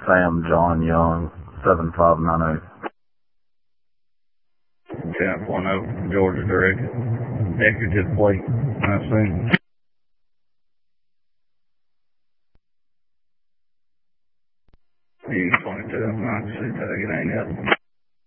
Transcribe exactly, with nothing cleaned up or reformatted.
Sam John Young, seven five nine eight. ten one oh, Georgia Direct. Decorative plate. I see. You twenty-two, I see that it ain't up.